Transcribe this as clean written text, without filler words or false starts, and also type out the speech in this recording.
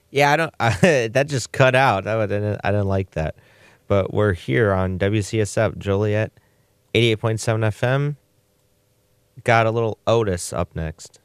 Yeah, I don't. That just cut out. I didn't like that. But we're here on WCSF Joliet, 88.7 FM. Got a little Otis up next.